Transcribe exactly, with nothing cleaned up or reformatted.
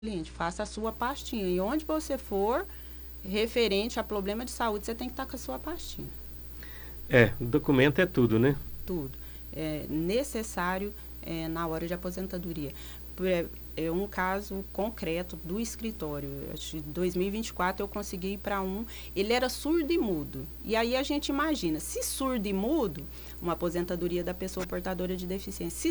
cliente, faça a sua pastinha. E onde você for, referente a problema de saúde, você tem que estar com a sua pastinha. É, o documento é tudo, né? Tudo. É necessário é, na hora de aposentadoria. É, é um caso concreto do escritório. Em dois mil e vinte e quatro eu consegui ir para um. Ele era surdo e mudo. E aí a gente imagina, se surdo e mudo, uma aposentadoria da pessoa portadora de deficiência. Se